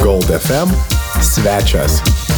Gold FM svečias.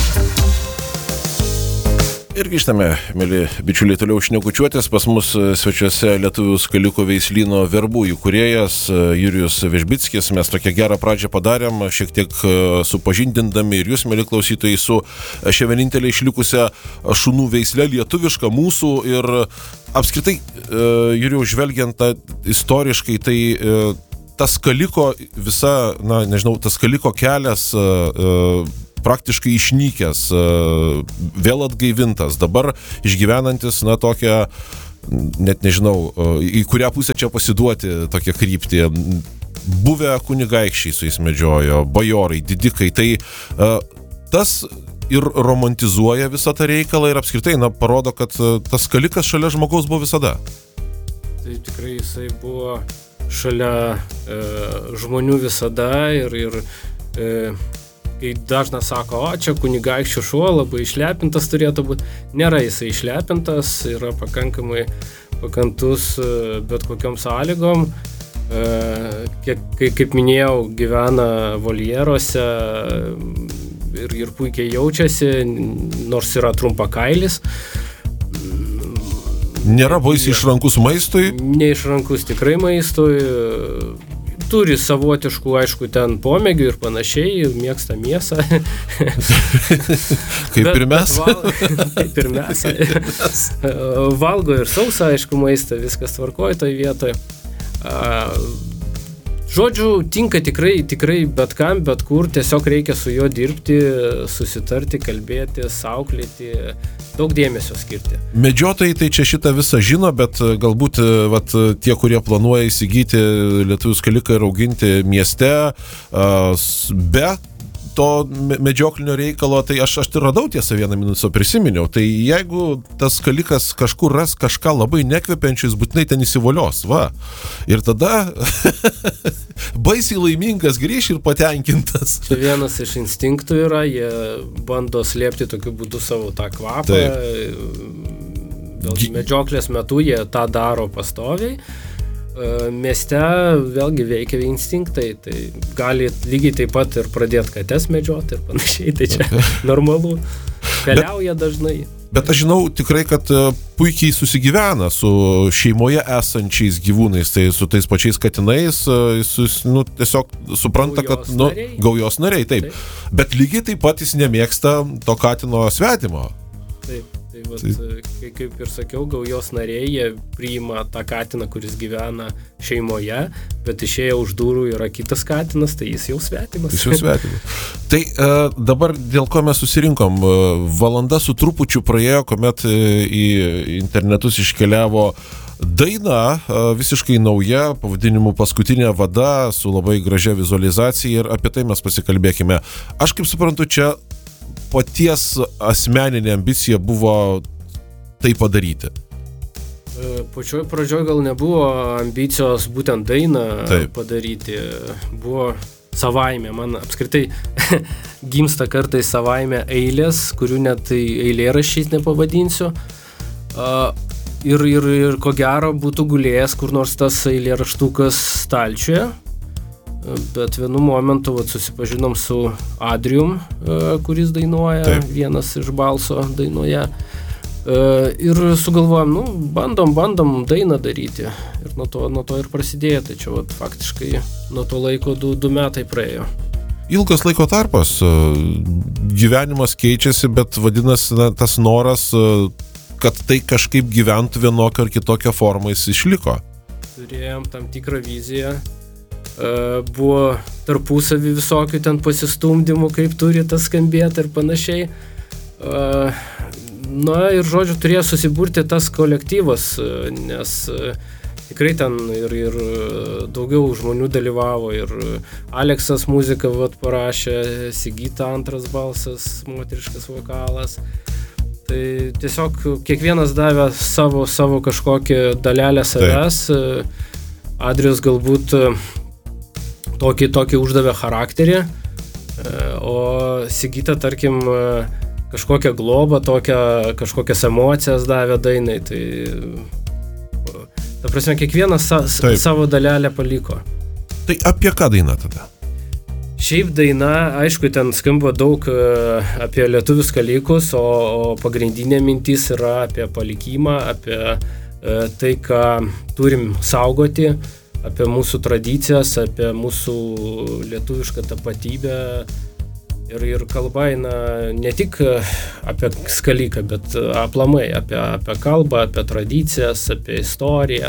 Ir grįžtame, mėly bičiuliai, toliau šnekučiuotės. Pas mus svečiuose lietuvių skaliko veislyno Verbų įkūrėjas Jurijus Vežbickis. Mes tokią gerą pradžią padarėm, šiek tiek supažindindami ir jūs, mėly klausytojai, su šia vienintelė išlikusią šunų veislė lietuviška mūsų. Ir apskritai, Jurijau, žvelgiant istoriškai, tai tas skaliko visa, tas skaliko kelias praktiškai išnykęs, vėl atgaivintas, dabar išgyvenantis, tokią, net nežinau, į kurią pusę čia pasiduoti tokią kryptį. Buvę kunigaikščiai su jais medžiojo, bajorai, didikai, tai tas ir romantizuoja visą tą reikalą ir apskritai, parodo, kad tas skalikas šalia žmogaus buvo visada. Tai tikrai jisai buvo šalia žmonių visada ir kai dažnas sako, čia kunigaikščio šuo labai išlepintas turėtų būti, nėra jisai išlepintas, yra pakankamai pakantus bet kokiom sąlygom. Kaip minėjau, gyvena voljeruose ir puikiai jaučiasi, nors yra trumpakailis. Nėra baisiai išrankus maistui? Neišrankus tikrai maistui. Turi savotiškų, aišku, ten pomėgių ir panašiai, mėgsta mėsą. Kaip ir mes. Kaip ir mes. Valgo ir sausą, aišku, maistą, viskas tvarkoja toj vietoje. Žodžiu, tinka tikrai bet kam, bet kur, tiesiog reikia su juo dirbti, susitarti, kalbėti, auklėti, daug dėmesio skirti. Medžiotojai tai čia šitą visą žino, bet galbūt tie, kurie planuoja įsigyti lietuvių skaliką ir auginti mieste, be to medžioklinio reikalo, tai aš radau tiesą vieną minusą, prisiminiau. Tai jeigu tas skalikas kažkur ras kažką labai nekvepiančių, jis būtinai ten įsivolios, va. Ir tada baisiai laimingas grįš ir patenkintas. Čia vienas iš instinktų yra, jie bando slėpti tokiu būdu savo tą kvapą. Medžioklės metu jie tą daro pastoviai. Mieste vėlgi veikia instinktai, tai gali lygiai taip pat ir pradėti kates medžioti ir panašiai, tai čia normalu, keliauja dažnai. Bet aš žinau tikrai, kad puikiai susigyvena su šeimoje esančiais gyvūnais, tai su tais pačiais katinais, tiesiog supranta, kad gaujos nariai, taip. Bet lygiai taip pat jis nemėgsta to katino svetimo. Taip. Kaip ir sakiau, gaujos nariai, jie priima tą katiną, kuris gyvena šeimoje, bet išėję už durų yra kitas katinas, tai jis jau svetimas. Tai dabar dėl ko mes susirinkom, valanda su trupučiu praėjo, kuomet į internetus iškeliavo daina, visiškai nauja, pavadinimu Paskutinė vada, su labai gražia vizualizacija ir apie tai mes pasikalbėkime. Aš kaip suprantu, čia paties asmeninė ambicija buvo tai padaryti. Pačioj pradžioj gal nebuvo ambicijos būtent dainą padaryti. Buvo savaime. Man apskritai gimsta kartais savaime eilės, kurių net eilėraščiais nepavadinsiu. Ir ko gero būtų gulėjęs kur nors tas eilėraštukas stalčiuje. Bet vienu momentu susipažinom su Adrium, kuris dainuoja, vienas iš balso dainoje. Ir sugalvojom, bandom dainą daryti. Ir nuo to ir prasidėjo. Tai čia faktiškai nuo to laiko 2 metai praėjo. Ilgas laiko tarpas, gyvenimas keičiasi, bet vadinasi tas noras, kad tai kažkaip gyventų vienokią ar kitokią formą, jis išliko. Turėjom tam tikrą viziją. Buvo tarpusavį visokių ten pasistumdymų, kaip turi tas skambėti ir panašiai. Ir žodžiu, turėjo susiburti tas kolektyvas, nes tikrai ten ir daugiau žmonių dalyvavo, ir Aleksas muziką parašė, Sigita antras balsas, moteriškas vokalas. Tai tiesiog kiekvienas davė savo kažkokią dalelę savęs. Adrijus galbūt tokį uždavė charakterį, o Sigita, tarkim, kažkokią globą, kažkokias emocijas davė dainai, tai ta prasme, kiekvienas savo dalelę paliko. Tai apie ką daina tada? Šiaip daina, aišku, ten skamba daug apie lietuvius skalikus, o pagrindinė mintis yra apie palikimą, apie tai, ką turim saugoti, apie mūsų tradicijas, apie mūsų lietuvišką tapatybę. Ir kalba eina ne tik apie skaliką, bet aplamai apie kalbą, apie tradicijas, apie istoriją.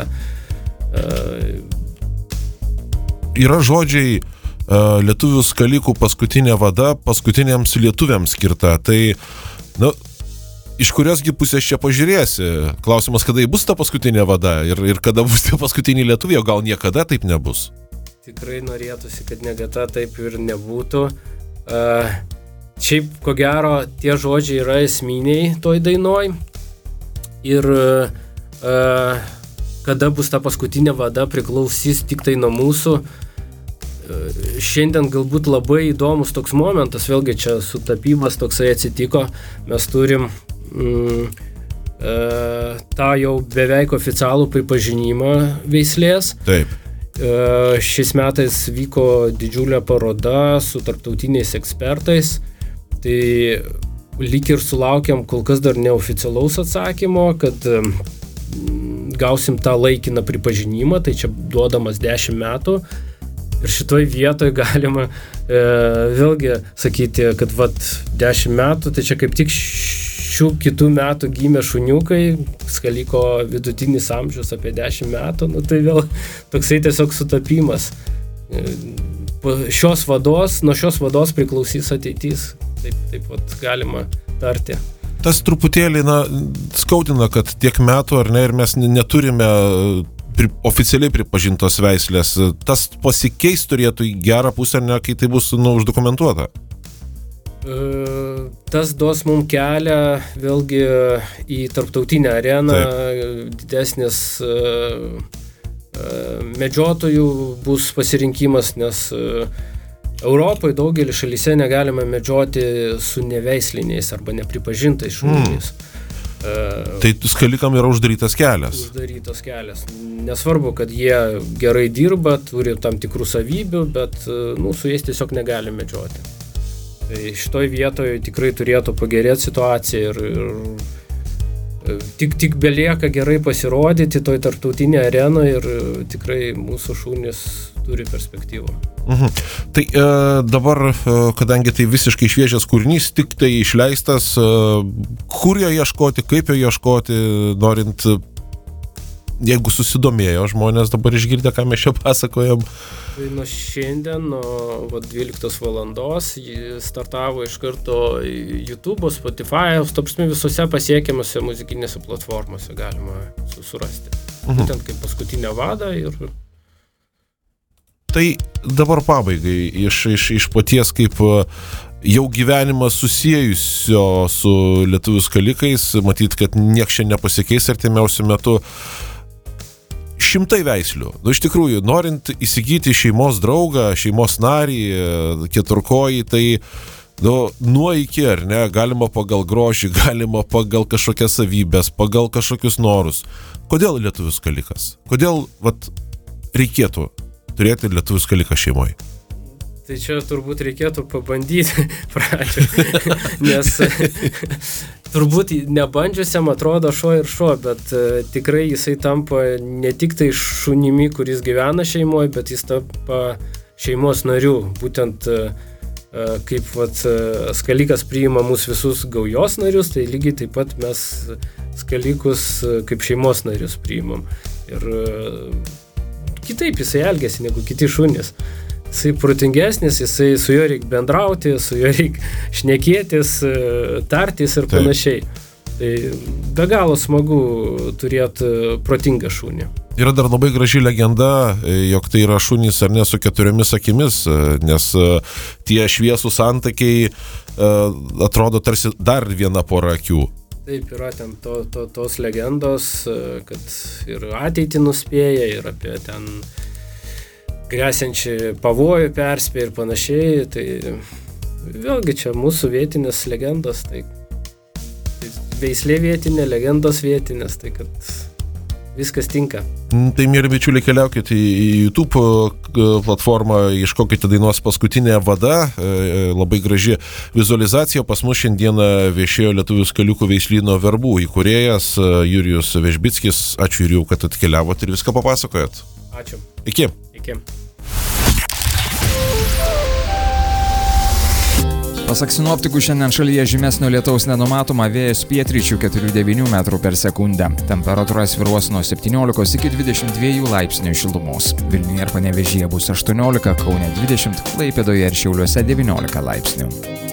Yra žodžiai lietuvių skalikų paskutinė vada paskutiniams lietuviams skirta. Tai, iš kuriosgi pusės čia pažiūrėsi? Klausimas, kada bus ta paskutinė vada ir kada bus tie paskutiniai lietuviai, o gal niekada taip nebus? Tikrai norėtųsi, kad niekada taip ir nebūtų. Šiaip, ko gero, tie žodžiai yra esminiai toj dainoj. Ir kada bus ta paskutinė vada priklausys tik tai nuo mūsų. Šiandien galbūt labai įdomus toks momentas, vėlgi čia sutapimas toksai atsitiko, mes turim tą jau beveik oficialų pripažinimą veislės. Taip. Šiais metais vyko didžiulė paroda su tarptautiniais ekspertais, tai lyg ir sulaukiam kol kas dar neoficialaus atsakymo, kad gausim tą laikiną pripažinimą, tai čia duodamas 10 metų. Ir šitoj vietoj galima vėlgi sakyti, kad 10 metų, tai čia kaip tik šių kitų metų gimė šuniukai, skaliko vidutinis amžius apie 10 metų, tai vėl toksai tiesiog sutapimas. Nuo šios vados priklausys ateitis, taip galima tarti. Tas truputėlį skaudina, kad tiek metų ar ne, ir mes neturime oficialiai pripažintos veislės. Tas pasikeis turėtų į gerą pusę, ne, kai tai bus uždokumentuota. Tas duos mums kelią vėlgi į tarptautinę areną. Taip. Didesnis medžiotojų bus pasirinkimas, nes Europoje daugelį šalyse negalime medžioti su neveisliniais arba nepripažintais šunimis. Tai skalikam yra uždarytas kelias. Uždarytas kelias. Nesvarbu, kad jie gerai dirba, turi tam tikrų savybių, bet su jais tiesiog negali medžioti. Tai šitoj vietoje tikrai turėtų pagerėti situacija ir tik belieka gerai pasirodyti toj tarptautinėje arenoje ir tikrai mūsų šunys turi perspektyvą. Tai dabar, kadangi tai visiškai šviežias kūrinys, tik tai išleistas, kur jo ieškoti, kaip jo ieškoti, norint, jeigu susidomėjo žmonės dabar išgirdę, ką mes čia pasakojam. Tai nuo šiandien, nuo 12 valandos, startavo iš karto YouTube, Spotify, visose pasiekiamose muzikinėse platformose galima surasti. Būtent kaip paskutinę vadą ir... Tai dabar pabaigai, iš paties kaip jau gyvenimas susiejusio su lietuvių skalikais, matyt, kad nieks čia nepasikeis artimiausiu metu. 100 veislių. Iš tikrųjų, norint įsigyti šeimos draugą, šeimos narį, keturkojį, tai nuo iki, ar ne, galima pagal grožį, galima pagal kažkokias savybės, pagal kažkokius norus. Kodėl lietuvių skalikas? Kodėl reikėtų turėti lietuvių skaliką šeimoje? Tai čia turbūt reikėtų pabandyti pradžioje, nes turbūt nebandžiusiam atrodo šuo ir šuo, bet tikrai jisai tampa ne tik tai šunimi, kuris gyvena šeimoje, bet jis tampa šeimos narių. Būtent kaip skalikas priima mūsų visus gaujos narius, tai lygiai taip pat mes skalikus kaip šeimos narius priimam. Ir kitaip jisai elgiasi negu kiti šunys. Jisai protingesnis, su juo reikia bendrauti, su juo reikia šnekėtis, tartis ir panašiai. Tai be galo smagu turėti protingą šunį. Yra dar labai graži legenda, jog tai yra šunys ar ne su 4 akimis, nes tie šviesūs antakiai atrodo tarsi dar viena pora akių. Taip, yra ten tos legendos, kad ir ateitį nuspėja, ir apie ten grėsiančią pavojų perspėja ir panašiai. Tai vėlgi čia mūsų vietinės legendos, tai veislė vietinė, legendos vietinės, tai kad viskas tinka. Tai, mėly bičiuliai, keliaukite į YouTube platformą, ieškokite dainos Paskutinė vada, labai graži vizualizacija. Pas mus šiandieną viešėjo Lietuvių skaliukų veislyno Verbų įkūrėjas Jurijus Vežbickis. Ačiū, Jurijau, kad atkeliavot ir viską papasakojot. Ačiū. Iki. Iki. Pasak sinoptikų, šiandien šalyje žymesnio lietaus nenumatoma, vėjas pietryčių 4-9 metrų per sekundę. Temperatūra svyruos nuo 17 iki 22 laipsnių šilumos. Vilniuje ir Panevėžyje bus 18, Kaune 20, Klaipėdoje ir Šiauliuose 19 laipsnių.